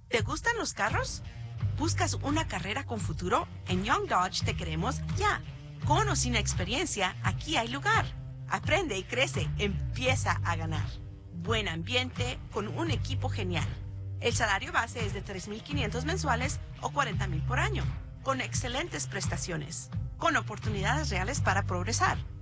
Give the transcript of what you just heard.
¿Te gustan los carros? ¿Buscas una carrera con futuro? En Young Dodge te queremos ya. Con o sin experiencia, aquí hay lugar. Aprende y crece, empieza a ganar. Buen ambiente con un equipo genial. El salario base es de $3,500 mensuales o $40,000 por año, con excelentes prestaciones, con oportunidades reales para progresar.